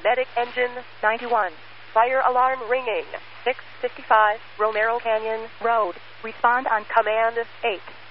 Medic engine 91. Fire alarm ringing. 655 Romero Canyon Road. Respond on command 8.